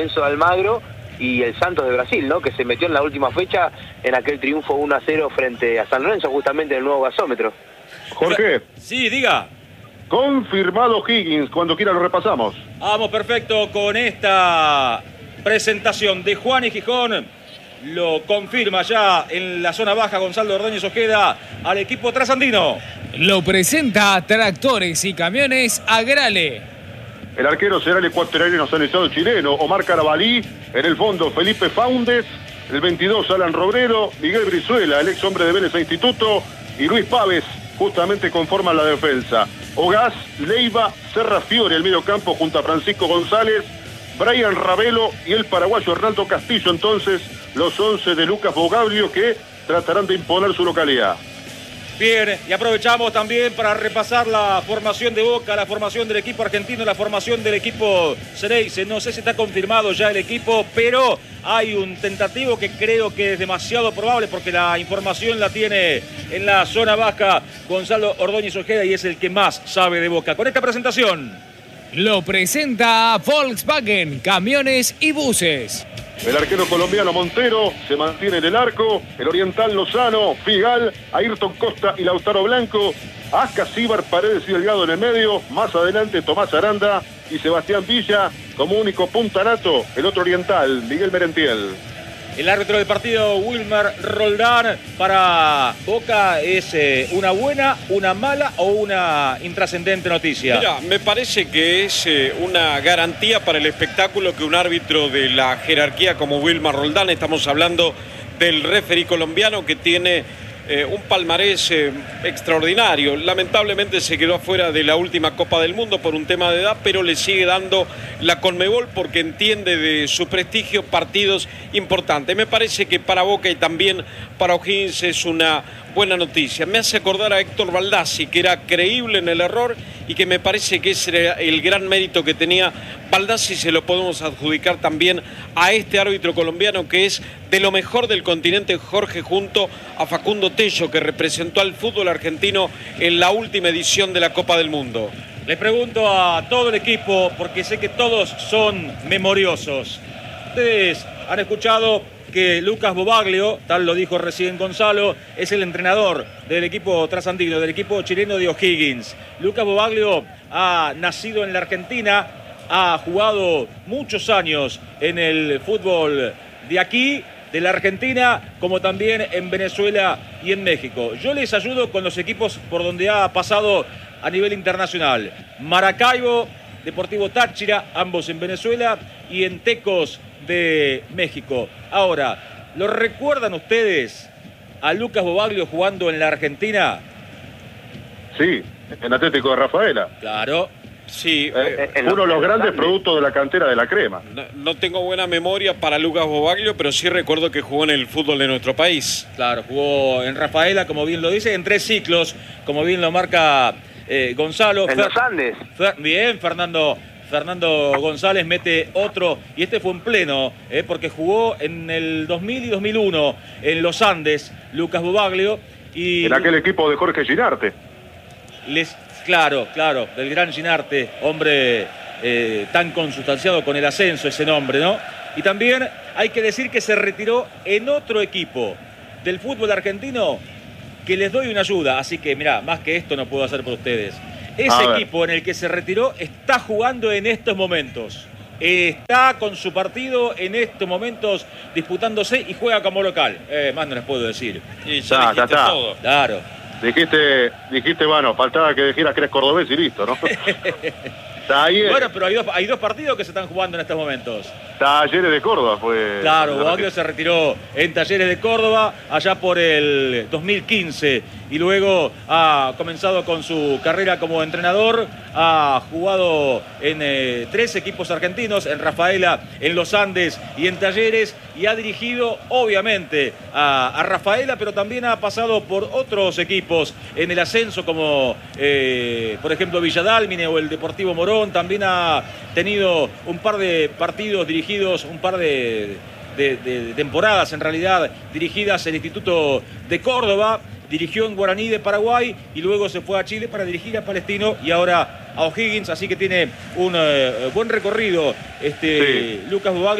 Enzo Almagro y el Santos de Brasil, ¿no? Que se metió en la última fecha en aquel triunfo 1-0 frente a San Lorenzo, justamente en el nuevo gasómetro. Jorge. Sí, diga. Confirmado Higgins, cuando quiera lo repasamos. Vamos, perfecto, con esta presentación de Juan y Gijón. Lo confirma ya en la zona baja Gonzalo Ordóñez Ojeda al equipo trasandino. Lo presenta Tractores y Camiones Agrale. El arquero será el ecuatoriano nacionalizado chileno Omar Carabalí. En el fondo Felipe Faúndez. El 22 Alan Robredo. Miguel Brizuela, el ex hombre de Vélez e Instituto. Y Luis Páez justamente conforman la defensa. Ogaz, Leiva, Serra Fiore, el medio campo junto a Francisco González, Brian Ravelo y el paraguayo Hernando Castillo. Entonces, los 11 de Lucas Bogaglio que tratarán de imponer su localidad. Bien, y aprovechamos también para repasar la formación de Boca, la formación del equipo argentino, la formación del equipo Xereyce. No sé si está confirmado ya el equipo, pero hay un tentativo que creo que es demasiado probable porque la información la tiene en la zona baja Gonzalo Ordóñez Ojeda y es el que más sabe de Boca. Con esta presentación lo presenta Volkswagen Camiones y Buses. El arquero colombiano Montero se mantiene en el arco. El oriental Lozano, Figal, Ayrton Costa y Lautaro Blanco. Asca, Cibar, Paredes y Delgado en el medio. Más adelante Tomás Aranda y Sebastián Villa como único puntanato. El otro oriental, Miguel Merentiel. El árbitro del partido, Wilmer Roldán. Para Boca, ¿es una buena, una mala o una intrascendente noticia? Mira, me parece que es una garantía para el espectáculo que un árbitro de la jerarquía como Wilmer Roldán, estamos hablando del referí colombiano que tiene un palmarés extraordinario. Lamentablemente se quedó afuera de la última Copa del Mundo por un tema de edad, pero le sigue dando la Conmebol porque entiende de su prestigio partidos importantes. Me parece que para Boca y también para O'Higgins es una buena noticia. Me hace acordar a Héctor Baldassi, que era creíble en el error y que me parece que ese era el gran mérito que tenía Baldassi. Se lo podemos adjudicar también a este árbitro colombiano que es de lo mejor del continente, Jorge, junto a Facundo Tello, que representó al fútbol argentino en la última edición de la Copa del Mundo. Les pregunto a todo el equipo, porque sé que todos son memoriosos. Ustedes han escuchado que Lucas Bogaglio, tal lo dijo recién Gonzalo, es el entrenador del equipo trasandino, del equipo chileno de O'Higgins. Lucas Bogaglio ha nacido en la Argentina, ha jugado muchos años en el fútbol de aquí, de la Argentina, como también en Venezuela y en México. Yo les ayudo con los equipos por donde ha pasado a nivel internacional. Maracaibo, Deportivo Táchira, ambos en Venezuela, y en Tecos de México. Ahora, ¿lo recuerdan ustedes a Lucas Bogaglio jugando en la Argentina? Sí, en Atlético de Rafaela. Claro. Sí, uno de los grandes productos de la cantera de la Crema. No tengo buena memoria para Lucas Bogaglio, pero sí recuerdo que jugó en el fútbol de nuestro país. Claro, jugó en Rafaela, como bien lo dice, en 3 ciclos, como bien lo marca Gonzalo. En los Andes. Bien, Fernando González mete otro, y este fue en pleno, porque jugó en el 2000 y 2001 en los Andes, Lucas Bogaglio. Y en aquel equipo de Jorge Ginarte. Claro, del gran Ginarte, hombre tan consustanciado con el ascenso, ese nombre, ¿no? Y también hay que decir que se retiró en otro equipo del fútbol argentino que les doy una ayuda, así que mirá, más que esto no puedo hacer por ustedes. Ese equipo en el que se retiró está jugando en estos momentos. Está con su partido en estos momentos disputándose y juega como local. Más no les puedo decir. Y ya dijiste todo. Claro. Dijiste, bueno, faltaba que dijeras que eres cordobés y listo, ¿no? Bueno, pero hay dos partidos que se están jugando en estos momentos. Talleres de Córdoba fue. Claro, Bogaglio se retiró en Talleres de Córdoba allá por el 2015 y luego ha comenzado con su carrera como entrenador. Ha jugado en 3 equipos argentinos, en Rafaela, en Los Andes y en Talleres, y ha dirigido obviamente a Rafaela, pero también ha pasado por otros equipos en el ascenso como por ejemplo Villa Dálmine o el Deportivo Morón. También ha tenido un par de partidos dirigidos, un par de temporadas en realidad dirigidas el Instituto de Córdoba. Dirigió en Guaraní de Paraguay y luego se fue a Chile para dirigir a Palestino y ahora a O'Higgins, así que tiene un buen recorrido Sí. Lucas Bobaglio.